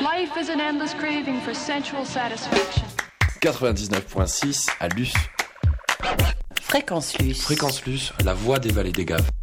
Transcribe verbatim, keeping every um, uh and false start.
Life is an endless craving for sensual satisfaction. quatre-vingt-dix-neuf virgule six à Luce. Fréquence Luce. Fréquence Luce, la voix des vallées des Gaves.